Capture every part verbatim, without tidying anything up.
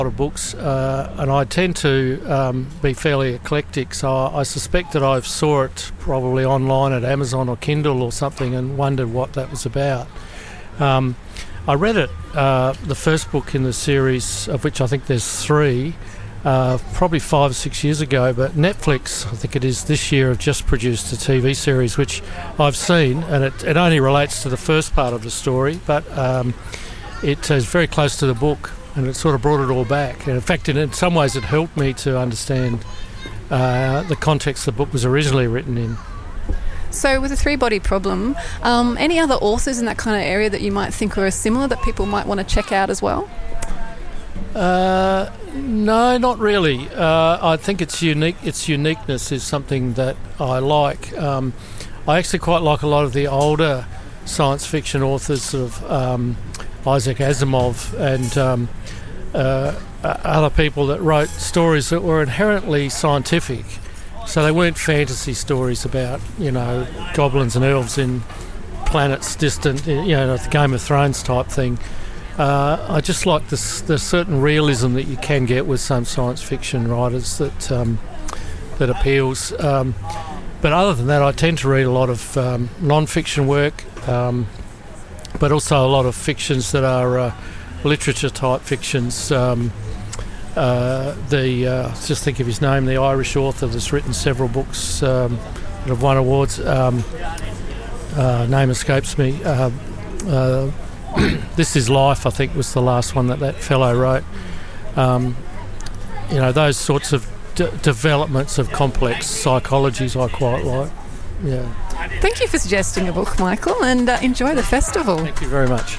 lot of books, uh, and I tend to um, be fairly eclectic, so I, I suspect that I saw it probably online at Amazon or Kindle or something and wondered what that was about. Um, I read it, uh, the first book in the series, of which I think there's three, uh, probably five or six years ago, but Netflix, I think it is this year, have just produced a T V series which I've seen, and it, it only relates to the first part of the story, but um, it is very close to the book, and it sort of brought it all back. And in fact, in, in some ways it helped me to understand uh, the context the book was originally written in. So with the three-body problem, um, any other authors in that kind of area that you might think are similar that people might want to check out as well? Uh, no, not really. Uh, I think its unique. Its uniqueness is something that I like. Um, I actually quite like a lot of the older science fiction authors, sort of um, Isaac Asimov and um, uh, other people that wrote stories that were inherently scientific. So they weren't fantasy stories about, you know, goblins and elves in planets distant, you know, the Game of Thrones type thing. Uh, I just like this, the certain realism that you can get with some science fiction writers that um, that appeals. Um, but other than that, I tend to read a lot of um, non-fiction work, um, but also a lot of fictions that are uh, literature-type fictions. Um, uh, the uh, just think of his name, the Irish author that's written several books um, that have won awards. Um, uh, name escapes me. Uh, uh, This Is Life, I think, was the last one that that fellow wrote. Um, you know, those sorts of d- developments of complex psychologies I quite like. Yeah. Thank you for suggesting a book, Michael, and uh, enjoy the festival. Thank you very much.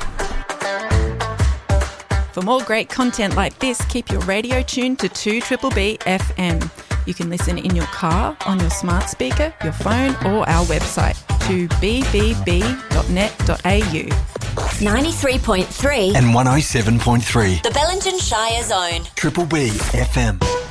For more great content like this, keep your radio tuned to two B B B F M. You can listen in your car, on your smart speaker, your phone, or our website, two b b b dot net dot a u. ninety-three point three and one oh seven point three. The Bellingen Shire Zone. Triple B F M.